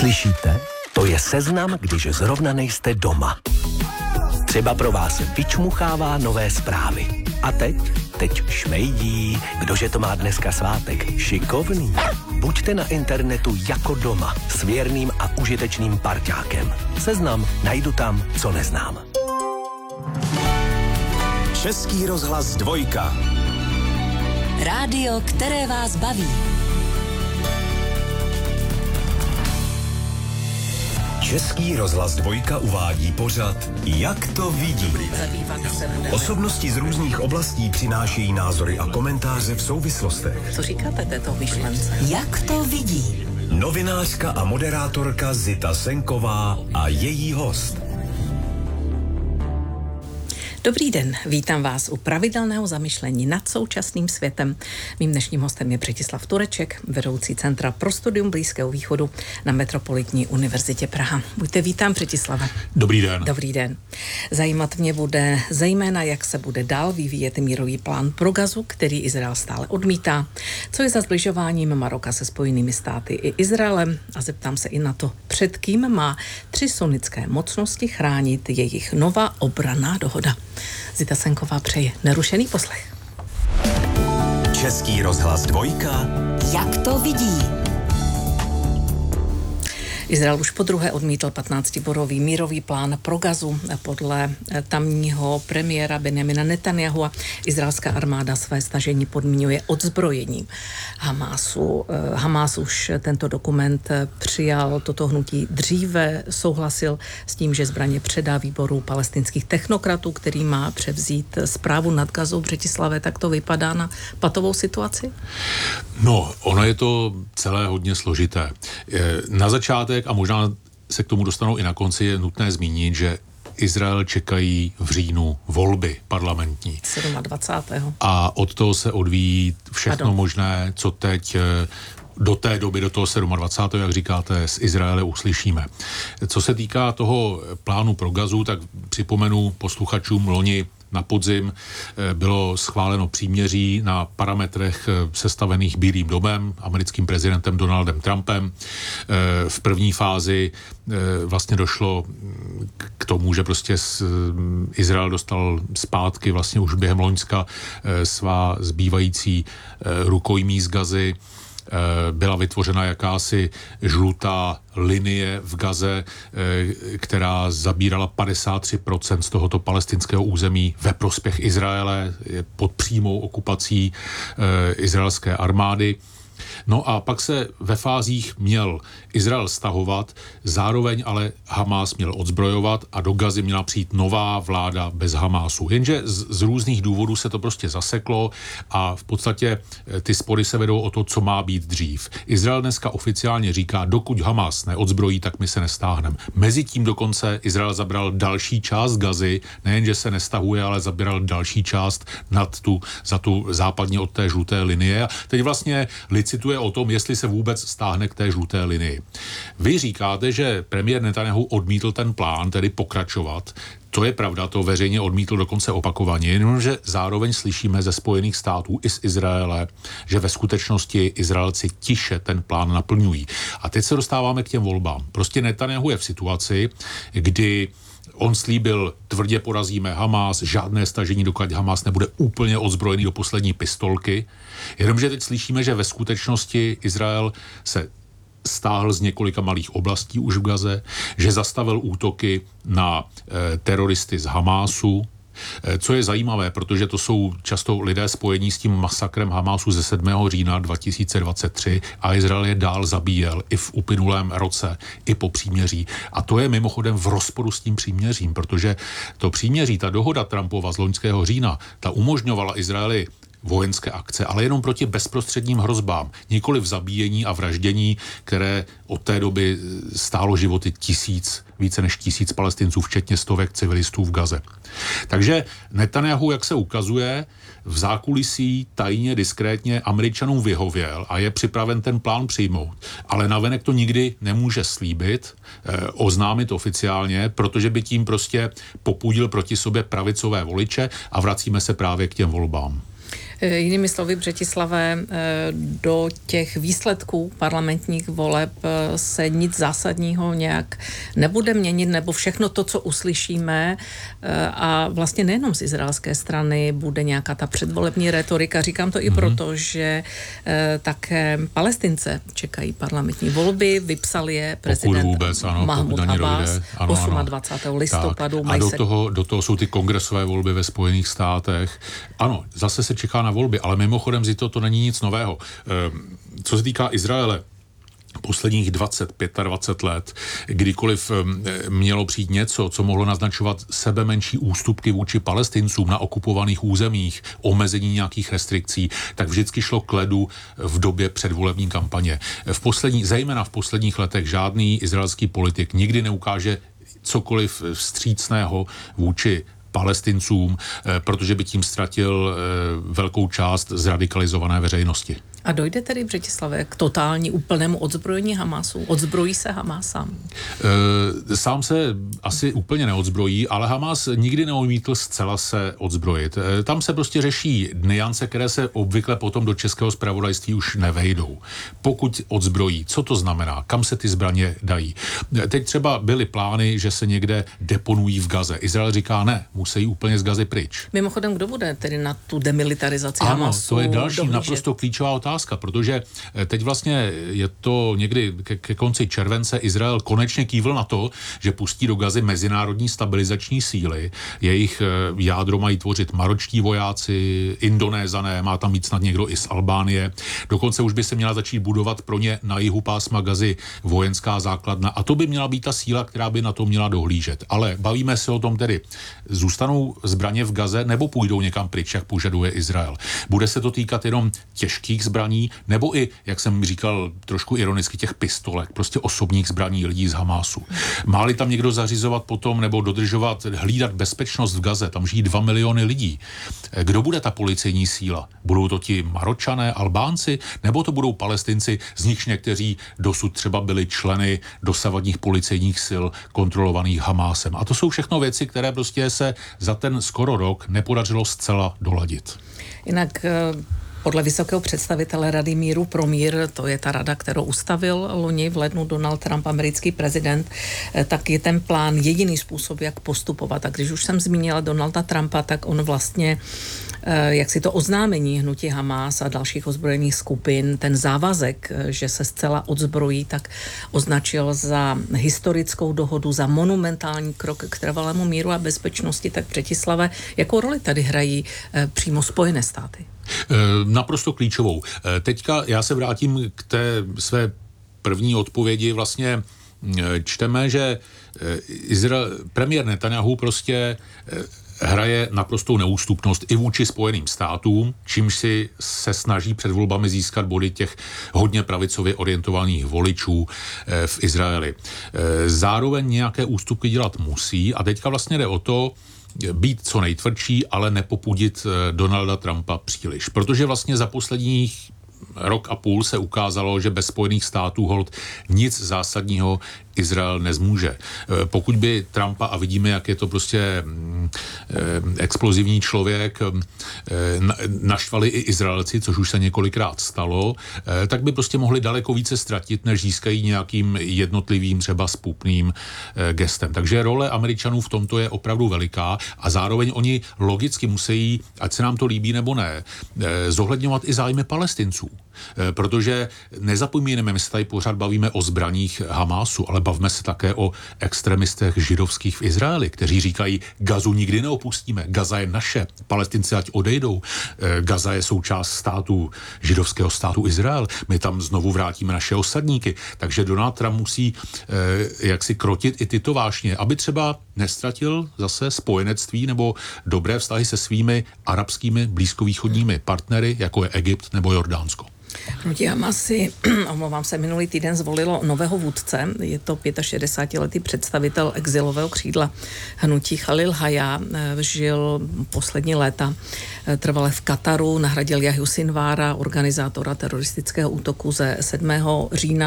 Slyšíte? To je seznam, když zrovna nejste doma. Třeba pro vás vyčmuchává nové zprávy. A teď šmejdí, kdože to má dneska svátek. Šikovný. Buďte na internetu jako doma, s věrným a užitečným parťákem. Seznam najdu tam, co neznám. Český rozhlas 2. Rádio, které vás baví. Český rozhlas 2 uvádí pořad Jak to vidí. Osobnosti z různých oblastí přinášejí názory a komentáře v souvislostech. Co říkáte této myšlence? Jak to vidí? Novinářka a moderátorka Zita Senková a její host. Dobrý den, vítám vás u pravidelného zamyšlení nad současným světem. Mým dnešním hostem je Břetislav Tureček, vedoucí Centra pro studium Blízkého východu na Metropolitní univerzitě Praha. Buďte vítám, Břetislave. Dobrý den. Dobrý den. Zajímat mě bude zejména, jak se bude dál vyvíjet mírový plán pro Gazu, který Izrael stále odmítá. Co je za zbližováním Maroka se Spojenými státy i Izraelem? A zeptám se i na to, před kým má 3 sunnické mocnosti chránit jejich nová obranná dohoda. Zita Senková přeje nerušený poslech. Český rozhlas 2. Jak to vidí? Izrael už podruhé odmítl 15-bodový mírový plán pro Gazu. Podle tamního premiéra Benjamina Netanjahua izraelská armáda své snažení podmiňuje odzbrojením Hamásu. Hamás už tento dokument přijal, toto hnutí dříve souhlasil s tím, že zbraně předá výboru palestinských technokratů, který má převzít správu nad Gazou. Břetislave, tak to vypadá na patovou situaci? No, ono je to celé hodně složité. Na začátek, a možná se k tomu dostanou i na konci, je nutné zmínit, že Izrael čekají v říjnu volby parlamentní. 27. A od toho se odvíjí všechno možné, co teď do té doby, do toho 27. jak říkáte, z Izraele uslyšíme. Co se týká toho plánu pro Gazu, tak připomenu posluchačům, loni na podzim bylo schváleno příměří na parametrech sestavených Bílým domem, americkým prezidentem Donaldem Trumpem. V první fázi vlastně došlo k tomu, že prostě Izrael dostal zpátky vlastně už během loňska svá zbývající rukojmí z Gazy. Byla vytvořena jakási žlutá linie v Gaze, která zabírala 53% z tohoto palestinského území ve prospěch Izraele, je pod přímou okupací izraelské armády. No a pak se ve fázích měl Izrael stahovat, zároveň ale Hamás měl odzbrojovat a do Gazy měla přijít nová vláda bez Hamásu. Jenže z různých důvodů se to prostě zaseklo a v podstatě ty spory se vedou o to, co má být dřív. Izrael dneska oficiálně říká, dokud Hamás neodzbrojí, tak my se nestáhneme. Mezitím dokonce Izrael zabral další část Gazy, nejenže se nestahuje, ale zabral další část za tu západně od té žluté linie. A teď vlastně licituje o tom, jestli se vůbec stáhne k té žluté linii. Vy říkáte, že premiér Netanjahu odmítl ten plán, tedy pokračovat. To je pravda, to veřejně odmítl dokonce opakovaně, jenomže zároveň slyšíme ze Spojených států i z Izraele, že ve skutečnosti Izraelci tiše ten plán naplňují. A teď se dostáváme k těm volbám. Prostě Netanjahu je v situaci, kdy on slíbil, tvrdě porazíme Hamás, žádné stažení, dokud Hamás nebude úplně odzbrojený do poslední pistolky. Jenomže teď slyšíme, že ve skutečnosti Izrael se stáhl z několika malých oblastí už v Gaze, že zastavil útoky na teroristy z Hamásu, co je zajímavé, protože to jsou často lidé spojení s tím masakrem Hamásu ze 7. října 2023 a Izrael je dál zabíjel i v uplynulém roce, i po příměří. A to je mimochodem v rozporu s tím příměřím, protože to příměří, ta dohoda Trumpova z loňského října, ta umožňovala Izraeli vojenské akce, ale jenom proti bezprostředním hrozbám, nikoli v zabíjení a vraždění, které od té doby stálo životy více než 1000 Palestinců, včetně stovek civilistů v Gaze. Takže Netanjahu, jak se ukazuje, v zákulisí tajně, diskrétně Američanům vyhověl a je připraven ten plán přijmout. Ale navenek to nikdy nemůže slíbit, oznámit oficiálně, protože by tím prostě popudil proti sobě pravicové voliče a vracíme se právě k těm volbám. Jinými slovy, Břetislave, do těch výsledků parlamentních voleb se nic zásadního nějak nebude měnit, nebo všechno to, co uslyšíme, a vlastně nejenom z izraelské strany bude nějaká ta předvolební retorika. Říkám to i proto, že také Palestince čekají parlamentní volby, vypsal je prezident Mahmud Abbas 28. listopadu. A do toho jsou ty kongresové volby ve Spojených státech. Ano, zase se čeká na volby, ale mimochodem to není nic nového. Co se týká Izraele, posledních 25 let, kdykoliv mělo přijít něco, co mohlo naznačovat sebe menší ústupky vůči Palestincům na okupovaných územích, omezení nějakých restrikcí, tak vždycky šlo k ledu v době předvolební kampaně. Zejména v posledních letech žádný izraelský politik nikdy neukáže cokoliv vstřícného vůči Palestincům, protože by tím ztratil velkou část zradikalizované veřejnosti. A dojde tedy, Břetislave, k totální úplnému odzbrojení Hamasu? Odzbrojí se Hamas sám? Sám se asi úplně neodzbrojí, ale Hamas nikdy neodmítl zcela se odzbrojit. Tam se prostě řeší nuance, které se obvykle potom do českého zpravodajství už nevejdou. Pokud odzbrojí, co to znamená? Kam se ty zbraně dají? Teď třeba byly plány, že se někde deponují v Gaze. Izrael říká ne, musí úplně z Gazy pryč. Mimochodem, kdo bude tedy na tu demilitarizaci Hamasu? To je další naprosto klíčová otázka, protože teď vlastně je to někdy ke konci července Izrael konečně kývl na to, že pustí do Gazy mezinárodní stabilizační síly. Jejich jádro mají tvořit maročtí vojáci, Indonézané, má tam být snad někdo i z Albánie. Dokonce už by se měla začít budovat pro ně na jihu pásma Gazy vojenská základna a to by měla být ta síla, která by na to měla dohlížet. Ale bavíme se o tom tedy, zůstanou zbraně v Gaze nebo půjdou někam pryč, jak požaduje Izrael. Bude se to týkat jenom těžkých zbraní, nebo i, jak jsem říkal trošku ironicky, těch pistolek, prostě osobních zbraní lidí z Hamasu. Má-li tam někdo zařizovat potom nebo dodržovat, hlídat bezpečnost v Gaze, tam žijí 2 miliony lidí. Kdo bude ta policejní síla? Budou to ti Maročané, Albánci, nebo to budou Palestinci, z nichž někteří dosud třeba byli členy dosavadních policejních sil kontrolovaných Hamásem. A to jsou všechno věci, které prostě se za ten skoro rok nepodařilo zcela doladit. Jinak podle vysokého představitele Rady míru pro mír, to je ta rada, kterou ustavil loni v lednu Donald Trump, americký prezident, tak je ten plán jediný způsob, jak postupovat. A když už jsem zmínila Donalda Trumpa, tak on vlastně, jak si to oznámení hnutí Hamas a dalších ozbrojených skupin, ten závazek, že se zcela odzbrojí, tak označil za historickou dohodu, za monumentální krok k trvalému míru a bezpečnosti. Tak Břetislave, jakou roli tady hrají přímo Spojené státy? Naprosto klíčovou. Teďka já se vrátím k té své první odpovědi. Vlastně čteme, že premiér Netanyahu prostě hraje naprostou neústupnost i vůči Spojeným státům, čímž si se snaží před volbami získat body těch hodně pravicově orientovaných voličů v Izraeli. Zároveň nějaké ústupky dělat musí a teďka vlastně jde o to, být co nejtvrdší, ale nepopudit Donalda Trumpa příliš. Protože vlastně za posledních rok a půl se ukázalo, že bez Spojených států holt nic zásadního Izrael nezmůže. Pokud by Trumpa, a vidíme, jak je to prostě explozivní člověk, naštvali i Izraelci, což už se několikrát stalo, tak by prostě mohli daleko více ztratit, než získají nějakým jednotlivým třeba spupným gestem. Takže role Američanů v tomto je opravdu veliká a zároveň oni logicky musí, ať se nám to líbí nebo ne, zohledňovat i zájmy Palestinců. Protože nezapomínáme, my se tady pořád bavíme o zbraních Hamásu, ale bavíme se také o extremistech židovských v Izraeli, kteří říkají, Gazu nikdy neopustíme, Gaza je naše, Palestinci ať odejdou, Gaza je součást státu, židovského státu Izrael, my tam znovu vrátíme naše osadníky, takže Donald Trump musí jaksi krotit i tyto vášně, aby třeba nestratil zase spojenectví nebo dobré vztahy se svými arabskými blízkovýchodními partnery, jako je Egypt nebo Jordánsko. Hnutí Hamas si, omlouvám se, minulý týden zvolilo nového vůdce. Je to 65letý představitel exilového křídla hnutí Chalil Haya. Žil poslední léta trvale v Kataru, nahradil Jahju Sinvára, organizátora teroristického útoku ze 7. října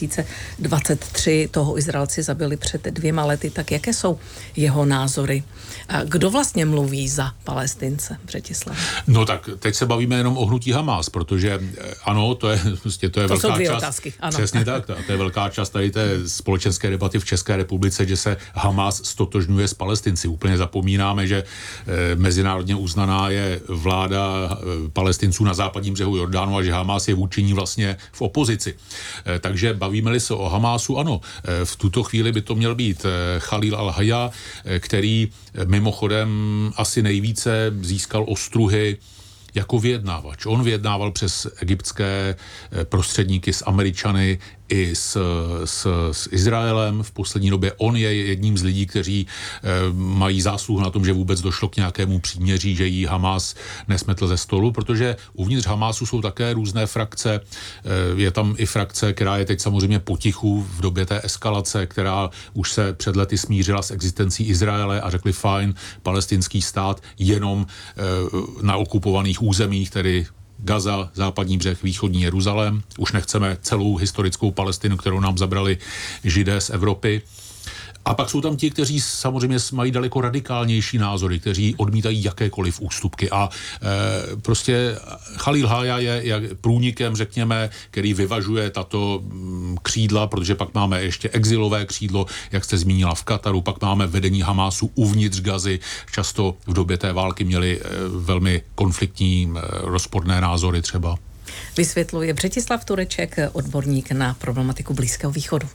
2023. Toho Izraelci zabili před 2 lety. Tak jaké jsou jeho názory? A kdo vlastně mluví za Palestince, Břetislav? No tak teď se bavíme jenom o hnutí Hamas, protože ano, to je velká část. Otázky, ano. Přesně tak, to je velká část tady té společenské debaty v České republice, že se Hamas stotožňuje s Palestinci. Úplně zapomínáme, že mezinárodně uznaná je vláda Palestinců na západním břehu Jordánu a že Hamas je vůči ní vlastně v opozici. Takže bavíme-li se o Hamásu, ano, v tuto chvíli by to měl být Chalil al-Haya, který mimochodem asi nejvíce získal ostruhy jako vyjednávač. On vyjednával přes egyptské prostředníky s Američany i s Izraelem. V poslední době on je jedním z lidí, kteří mají zásluhu na tom, že vůbec došlo k nějakému příměří, že jí Hamas nesmetl ze stolu, protože uvnitř Hamasu jsou také různé frakce. Je tam i frakce, která je teď samozřejmě potichu v době té eskalace, která už se před lety smířila s existencí Izraele a řekli fajn, palestinský stát jenom na okupovaných územích, tedy Gaza, západní břeh, východní Jeruzalém. Už nechceme celou historickou Palestinu, kterou nám zabrali Židé z Evropy. A pak jsou tam ti, kteří samozřejmě mají daleko radikálnější názory, kteří odmítají jakékoliv ústupky. A prostě Chalil Haya je průnikem, řekněme, který vyvažuje tato křídla, protože pak máme ještě exilové křídlo, jak jste zmínila v Kataru, pak máme vedení Hamásu uvnitř Gazy. Často v době té války měli velmi konfliktní, rozporné názory třeba. Vysvětluje Břetislav Tureček, odborník na problematiku Blízkého východu.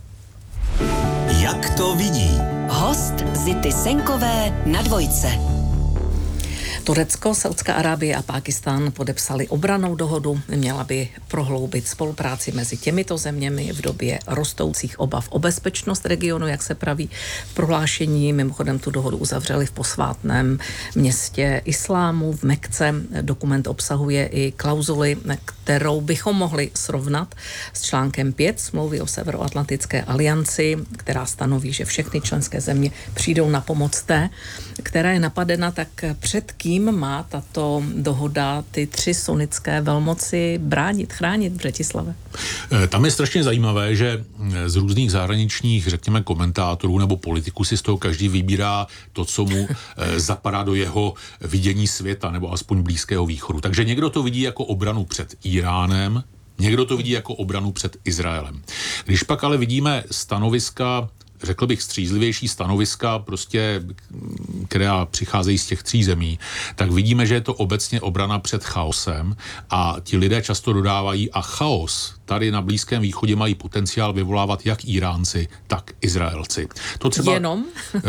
Jak to vidí? Host Zity Senkové na Dvojce. Turecko, Saudská Arábie a Pákistán podepsali obrannou dohodu. Měla by prohloubit spolupráci mezi těmito zeměmi v době rostoucích obav o bezpečnost regionu, jak se praví v prohlášení. Mimochodem tu dohodu uzavřeli v posvátném městě islámu v Mekce. Dokument obsahuje i klauzuli, kterou bychom mohli srovnat s článkem 5 smlouvy o Severoatlantické alianci, která stanoví, že všechny členské země přijdou na pomoc té, která je napadena. Tak před kým má tato dohoda ty 3 sunnické velmoci bránit, chránit, Břetislave? Tam je strašně zajímavé, že z různých zahraničních, řekněme, komentátorů nebo politiků si z toho každý vybírá to, co mu zapadá do jeho vidění světa nebo aspoň Blízkého východu. Takže někdo to vidí jako obranu před Iránem, někdo to vidí jako obranu před Izraelem. Když pak ale vidíme stanoviska, řekl bych střízlivější stanoviska, prostě, která přicházejí z těch 3 zemí, tak vidíme, že je to obecně obrana před chaosem a ti lidé často dodávají a chaos tady na Blízkém východě mají potenciál vyvolávat jak Iránci, tak Izraelci. To třeba, jenom?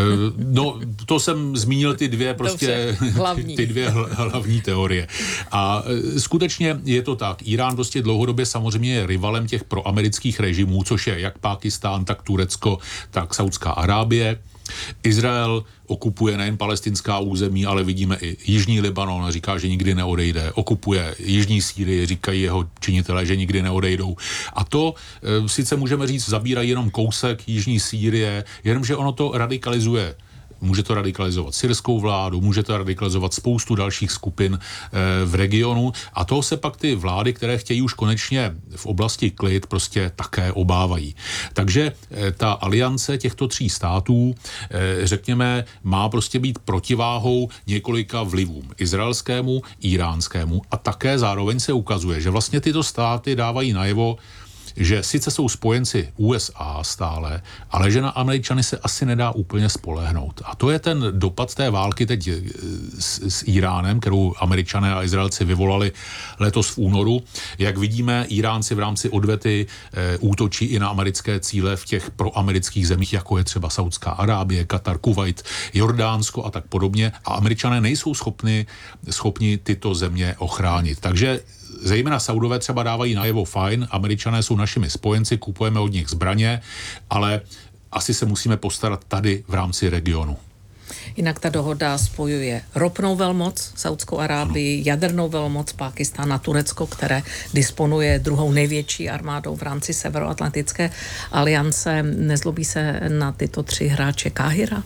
No, to jsem zmínil ty 2 prostě ty 2 hlavní teorie. A skutečně je to tak. Irán prostě dlouhodobě samozřejmě je rivalem těch proamerických režimů, což je jak Pákistán, tak Turecko, tak Saudská Arábie. Izrael okupuje nejen palestinská území, ale vidíme i jižní Libanon, říká, že nikdy neodejde. Okupuje jižní Sýrii, říkají jeho činitelé, že nikdy neodejdou. A to sice můžeme říct, zabírají jenom kousek jižní Sýrie, jenomže ono to radikalizuje. Může to radikalizovat syrskou vládu, může to radikalizovat spoustu dalších skupin v regionu a toho se pak ty vlády, které chtějí už konečně v oblasti klid, prostě také obávají. Takže ta aliance těchto 3 států, řekněme, má prostě být protiváhou několika vlivům. Izraelskému, iránskému a také zároveň se ukazuje, že vlastně tyto státy dávají najevo, že sice jsou spojenci USA stále, ale že na Američany se asi nedá úplně spolehnout. A to je ten dopad té války teď s Iránem, kterou Američané a Izraelci vyvolali letos v únoru. Jak vidíme, Iránci v rámci odvety útočí i na americké cíle v těch proamerických zemích, jako je třeba Saudská Arábie, Katar, Kuvajt, Jordánsko a tak podobně. A Američané nejsou schopni tyto země ochránit. Takže zejména Saudové třeba dávají najevo fajn, Američané jsou našimi spojenci, kupujeme od nich zbraně, ale asi se musíme postarat tady v rámci regionu. Jinak ta dohoda spojuje ropnou velmoc, Saudskou Arábii, jadernou velmoc, Pákistán a Turecko, které disponuje druhou největší armádou v rámci Severoatlantické aliance. Nezlobí se na tyto 3 hráče Káhira?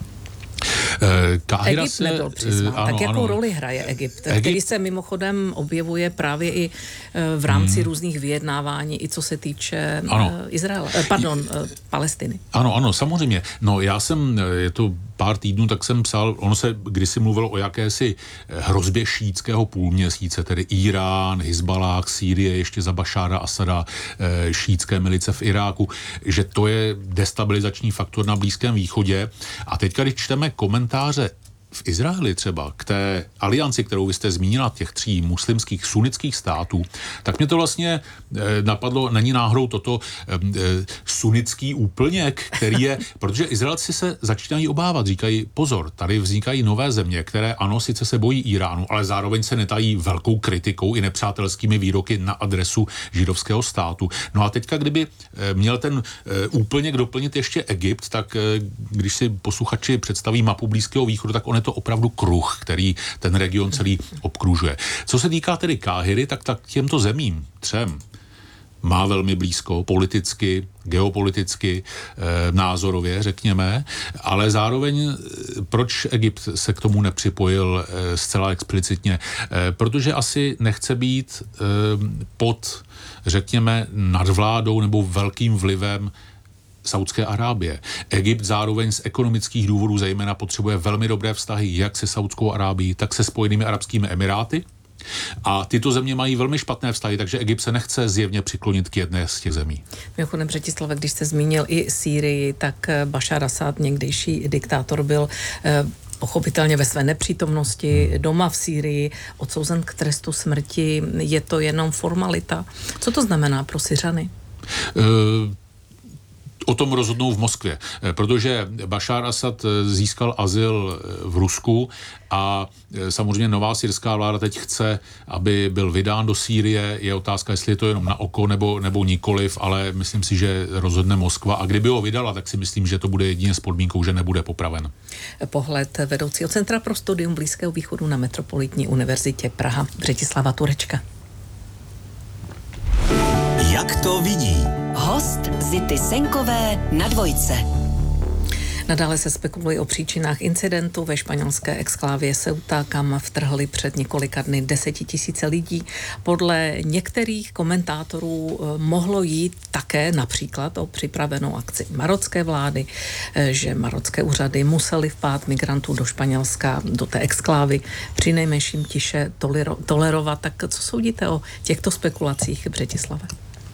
Egypt nebyl přizván. Tak jakou roli hraje Egypt, který se mimochodem objevuje právě i v rámci různých vyjednávání, i co se týče Palestiny? Ano, samozřejmě. No já jsem, je to pár týdnů, tak jsem psal, ono se kdysi mluvilo o jakési hrozbě šítského půlměsíce, tedy Irán, Hizbalách, Sýrie, ještě za Bašára Asada, šítské milice v Iráku, že to je destabilizační faktor na Blízkém východě. A teďka, když čteme komentáře v Izraeli třeba k té alianci, kterou vy jste zmínila, těch 3 muslimských sunnických států, tak mě to vlastně napadlo, není náhodou toto sunnický úplněk, který je, protože Izraelci se začínají obávat, říkají pozor, tady vznikají nové země, které ano, sice se bojí Iránu, ale zároveň se netají velkou kritikou i nepřátelskými výroky na adresu židovského státu. No a teďka, kdyby měl ten úplněk doplnit ještě Egypt, tak když si posluchači představí mapu Blízkého východu, tak on je to opravdu kruh, který ten region celý obkružuje. Co se týká tedy Káhiry, tak těmto zemím 3 má velmi blízko politicky, geopoliticky, názorově, řekněme, ale zároveň proč Egypt se k tomu nepřipojil zcela explicitně? Protože asi nechce být pod, řekněme, nadvládou nebo velkým vlivem Saudské Arábie. Egypt zároveň z ekonomických důvodů zejména potřebuje velmi dobré vztahy jak se Saudskou Arábií, tak se Spojenými arabskými emiráty. A tyto země mají velmi špatné vztahy, takže Egypt se nechce zjevně přiklonit k jedné z těch zemí. Mimochodem, Břetislave, když jste zmínil i Sýrii, tak Bašár Asad, někdejší diktátor, byl pochopitelně ve své nepřítomnosti doma v Sýrii odsouzen k trestu smrti. Je to jenom formalita. Co to znamená pro Syřany? O tom rozhodnou v Moskvě, protože Bašár Asad získal azyl v Rusku a samozřejmě nová syrská vláda teď chce, aby byl vydán do Sýrie. Je otázka, jestli je to jenom na oko nebo nikoliv, ale myslím si, že rozhodne Moskva. A kdyby ho vydala, tak si myslím, že to bude jedině s podmínkou, že nebude popraven. Pohled vedoucího Centra pro studium Blízkého východu na Metropolitní univerzitě Praha, Břetislava Turečka. Jak to vidí? Host Zity Senkové na Dvojce. Nadále se spekuluje o příčinách incidentu ve španělské exklávě Ceuta, kam vtrhli před několika dny 10 000 lidí. Podle některých komentátorů mohlo jít také například o připravenou akci marocké vlády, že marocké úřady musely vpád migrantů do Španělska, do té exklávy, přinejmenším tiše tolerovat. Tak co soudíte o těchto spekulacích, Břetislave?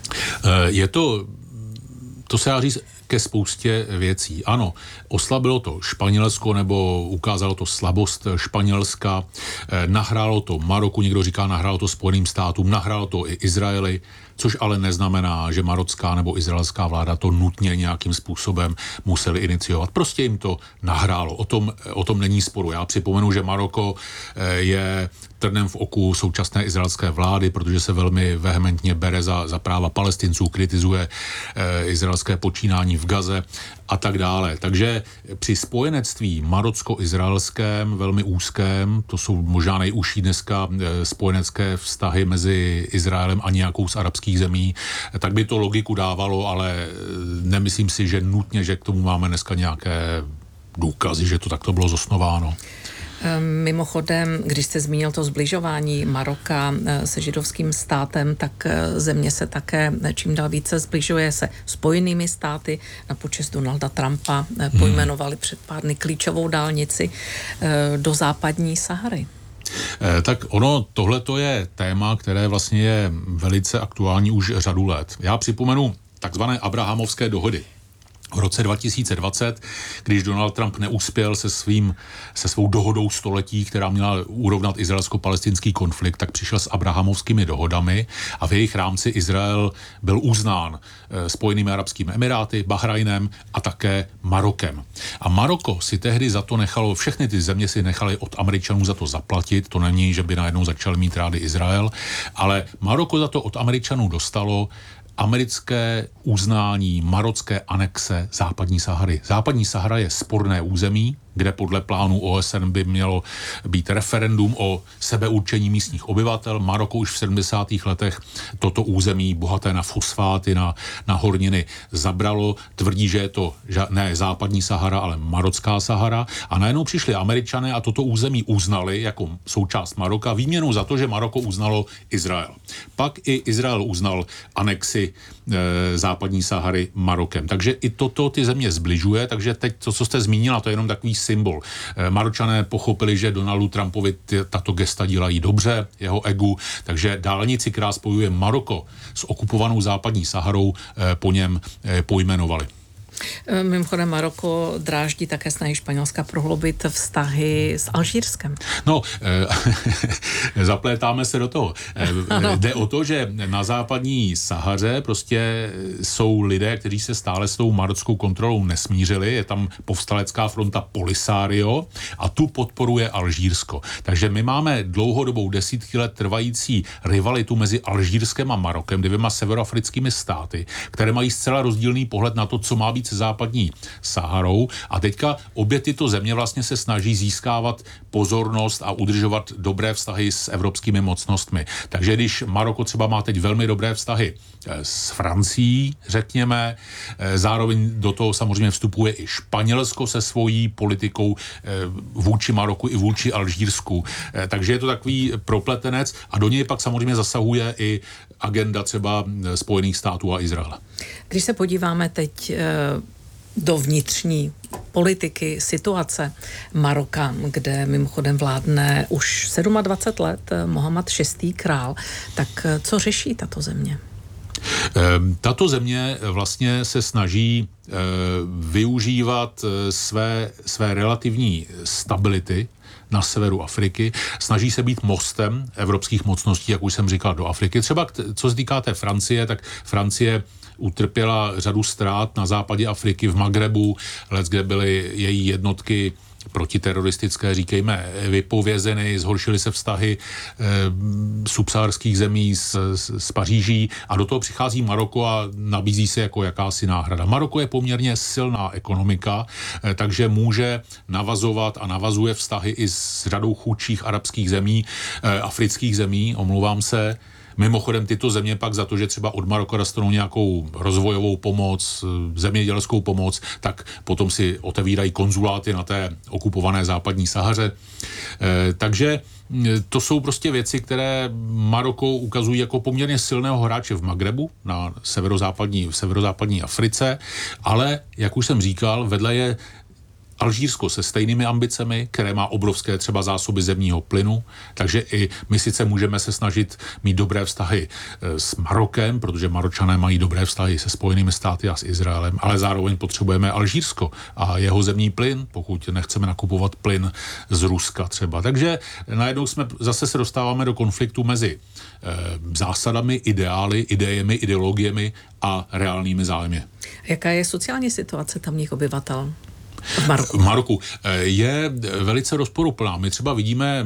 To se dá říct ke spoustě věcí. Ano, oslabilo to Španělsko, nebo ukázalo to slabost Španělska, nahrálo to Maroku, někdo říká, nahrálo to Spojeným státům, nahrálo to i Izraeli, což ale neznamená, že marocká nebo izraelská vláda to nutně nějakým způsobem museli iniciovat. Prostě jim to nahrálo. O tom není sporu. Já připomenu, že Maroko je trnem v oku současné izraelské vlády, protože se velmi vehementně bere za práva Palestinců, kritizuje izraelské počínání v Gaze a tak dále. Takže při spojenectví marocko-izraelském, velmi úzkém, to jsou možná nejúžší dneska spojenecké vztahy mezi Izraelem a nějakou z arabských zemí, tak by to logiku dávalo, ale nemyslím si, že nutně, že k tomu máme dneska nějaké důkazy, že to takto bylo zosnováno. Mimochodem, když jste zmínil to zbližování Maroka se židovským státem, tak země se také čím dál více zbližuje se Spojenými státy. Na počest Donalda Trumpa pojmenovali před pár dny klíčovou dálnici do západní Sahary. Tak tohleto je téma, které vlastně je velice aktuální už řadu let. Já připomenu takzvané Abrahamovské dohody. V roce 2020, když Donald Trump neuspěl se svou dohodou století, která měla urovnat izraelsko-palestinský konflikt, tak přišel s Abrahamovskými dohodami a v jejich rámci Izrael byl uznán Spojenými arabskými emiráty, Bahrajnem a také Marokem. A Maroko si tehdy za to nechalo, všechny ty země si nechali od Američanů za to zaplatit, to není, že by najednou začal mít rády Izrael, ale Maroko za to od Američanů dostalo americké uznání marocké anexe západní Sahary. Západní Sahara je sporné území, kde podle plánu OSN by mělo být referendum o sebeurčení místních obyvatel. Maroko už v 70. letech toto území bohaté na fosfáty, na horniny zabralo. Tvrdí, že je to ne západní Sahara, ale marocká Sahara. A najednou přišli Američané a toto území uznali jako součást Maroka výměnou za to, že Maroko uznalo Izrael. Pak i Izrael uznal anexi západní Sahary Marokem. Takže i toto ty země zbližuje, takže teď to, co jste zmínila, to je jenom takový symbol. Maročané pochopili, že Donaldu Trumpovi tato gesta dělají dobře, jeho egu, takže dálnici, která spojuje Maroko s okupovanou západní Saharou, po něm pojmenovali. Mimochodem Maroko dráždí také snahy Španělska prohloubit vztahy s Alžírskem. No, zaplétáme se do toho. Jde o to, že na západní Sahaře prostě jsou lidé, kteří se stále s tou marockou kontrolou nesmířili. Je tam povstalecká fronta Polisario a tu podporuje Alžírsko. Takže my máme dlouhodobou desítky let trvající rivalitu mezi Alžírskem a Marokem, dvěma severoafrickými státy, které mají zcela rozdílný pohled na to, co má být se západní Saharou, a teďka obě tyto země vlastně se snaží získávat pozornost a udržovat dobré vztahy s evropskými mocnostmi. Takže když Maroko třeba má teď velmi dobré vztahy s Francií, řekněme, zároveň do toho samozřejmě vstupuje i Španělsko se svojí politikou vůči Maroku i vůči Alžírsku. Takže je to takový propletenec a do něj pak samozřejmě zasahuje i agenda třeba Spojených států a Izraele. Když se podíváme teď do vnitřní politiky, situace Maroka, kde mimochodem vládne už 27 let Mohamed VI. Král, tak co řeší tato země? Tato země vlastně se snaží využívat své relativní stability na severu Afriky, snaží se být mostem evropských mocností, jak už jsem říkal, do Afriky. Třeba co se týká té Francie, tak Francie utrpěla řadu ztrát na západě Afriky, v Magrebu, kde byly její jednotky protiteroristické, říkejme, vypovězeny, zhoršily se vztahy subsaharských zemí s Paříží a do toho přichází Maroko a nabízí se jako jakási náhrada. Maroko je poměrně silná ekonomika, takže může navazovat a navazuje vztahy i s řadou chudších arabských zemí, afrických zemí, omlouvám se. Mimochodem tyto země pak za to, že třeba od Maroka dostanou nějakou rozvojovou pomoc, zemědělskou pomoc, tak potom si otevírají konzuláty na té okupované západní Sahaře. Takže to jsou prostě věci, které Maroko ukazují jako poměrně silného hráče v Magrebu, v severozápadní Africe, ale, jak už jsem říkal, vedle je Alžírsko se stejnými ambicemi, které má obrovské třeba zásoby zemního plynu, takže i my sice můžeme se snažit mít dobré vztahy s Marokem, protože Maročané mají dobré vztahy se Spojenými státy a s Izraelem, ale zároveň potřebujeme Alžírsko a jeho zemní plyn, pokud nechceme nakupovat plyn z Ruska třeba. Takže najednou zase se dostáváme do konfliktu mezi zásadami, ideály, idejemi, ideologiemi a reálnými zájmy. Jaká je sociální situace tamních obyvatel? V Maroku je velice rozporuplná. My třeba vidíme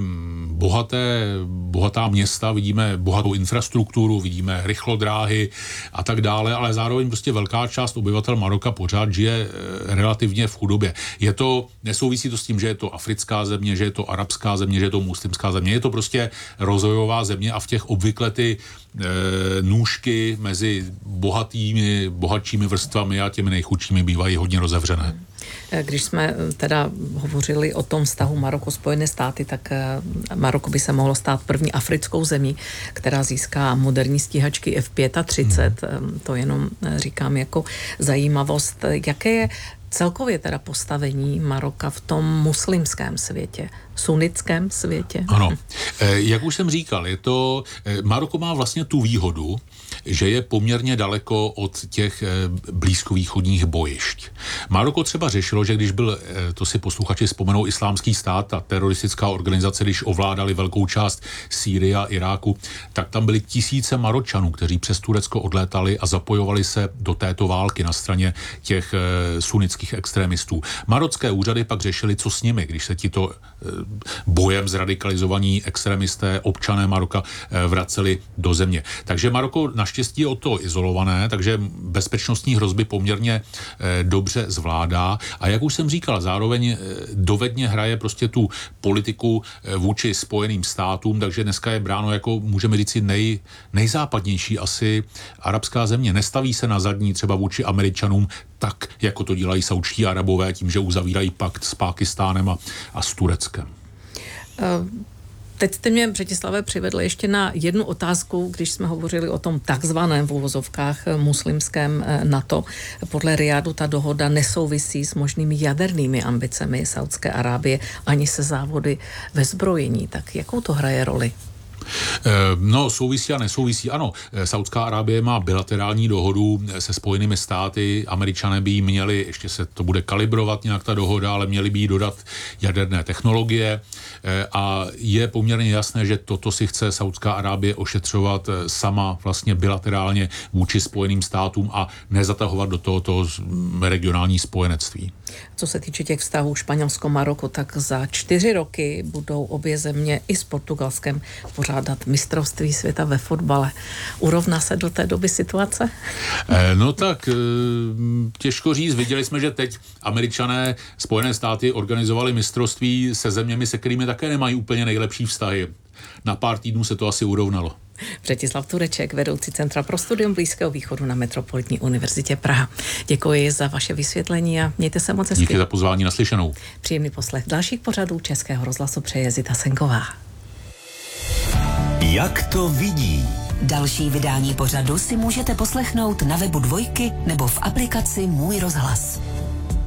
bohatá města, vidíme bohatou infrastrukturu, vidíme rychlodráhy a tak dále, ale zároveň prostě velká část obyvatel Maroka pořád žije relativně v chudobě. Nesouvisí to s tím, že je to africká země, že je to arabská země, že je to muslimská země. Je to prostě rozvojová země a v těch obvykle ty nůžky mezi bohatšími vrstvami a těmi nejchudšími bývají hodně rozevřené. Když jsme teda hovořili o tom vztahu Maroko-Spojené státy, tak Maroko by se mohlo stát první africkou zemí, která získá moderní stíhačky F-35. To jenom říkám jako zajímavost. Jaké je celkově teda postavení Maroka v tom muslimském světě, sunnickém světě? Ano. Jak už jsem říkal, Maroko má vlastně tu výhodu, že je poměrně daleko od těch blízkovýchodních bojišť. Maroko třeba řešilo, že když byl, to si posluchači vzpomenou, Islámský stát a teroristická organizace, když ovládali velkou část Sýrie a Iráku, tak tam byly tisíce Maročanů, kteří přes Turecko odlétali a zapojovali se do této války na straně těch sunnických extrémistů. Marocké úřady pak řešili, co s nimi, když se tito bojem zradikalizovaní extremisté, občané Maroka vraceli do země. Takže Maroko naštěstí je o to izolované, takže bezpečnostní hrozby poměrně dobře zvládá. A jak už jsem říkal, zároveň dovedně hraje prostě tu politiku vůči Spojeným státům, takže dneska je bráno jako, můžeme říct, nejzápadnější asi arabská země. Nestaví se na zadní třeba vůči Američanům tak, jako to dělají saudští Arabové tím, že uzavírají pakt s Pákistánem a s Tureckem. Teď jste mě, Břetislave, přivedli ještě na jednu otázku, když jsme hovořili o tom takzvaném v uvozovkách muslimském NATO. Podle Riádu ta dohoda nesouvisí s možnými jadernými ambicemi Saudské Arábie ani se závody ve zbrojení. Tak jakou to hraje roli? No, souvisí a nesouvisí. Ano, Saudská Arábie má bilaterální dohodu se Spojenými státy, Američané by jí měli, ještě se to bude kalibrovat nějak ta dohoda, ale měli by jí dodat jaderné technologie a je poměrně jasné, že toto si chce Saudská Arábie ošetřovat sama vlastně bilaterálně vůči Spojeným státům a nezatahovat do tohoto regionální spojenectví. Co se týče těch vztahů Španělsko-Maroko, tak za 4 roky budou obě země i s Portugalskem pořádat mistrovství světa ve fotbale. Urovná se do té doby situace? No tak těžko říct. Viděli jsme, že teď Američané, Spojené státy organizovali mistrovství se zeměmi, se kterými také nemají úplně nejlepší vztahy. Na pár týdnů se to asi urovnalo. Břetislav Tureček, vedoucí Centra pro studium Blízkého východu na Metropolitní univerzitě Praha. Děkuji za vaše vysvětlení a mějte se moc hezky. Díky za pozvání, naslyšenou. Příjemný poslech dalších pořadů Českého rozhlasu přeje Zita Senková. Jak to vidí? Další vydání pořadu si můžete poslechnout na webu Dvojky nebo v aplikaci Můj rozhlas.